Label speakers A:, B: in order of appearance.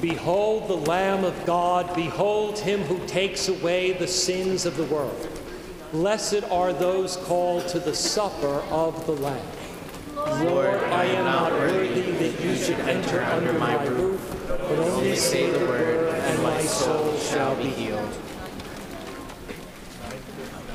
A: Behold the Lamb of God, behold him who takes away the sins of the world. Blessed are those called to the supper of the Lamb. Lord, I am not worthy that you should enter under my roof, but only say the word, and my soul shall be healed.